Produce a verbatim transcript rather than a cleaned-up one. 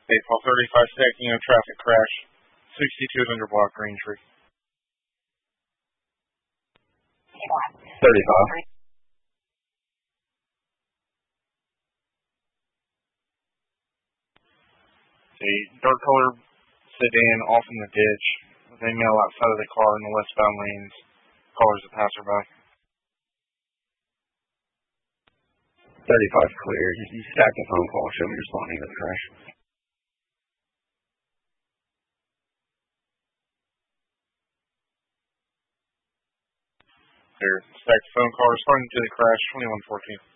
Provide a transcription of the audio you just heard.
Baseball thirty-five stacking on traffic crash. sixty-two under block green tree. thirty-five. A dark color sedan off in the ditch. With a male outside of the car in the westbound lanes. Callers a passerby. thirty-five clear. You, you stacked a phone call. Show me responding to the crash. Clear. Stacked phone call responding to the crash. twenty-one fourteen.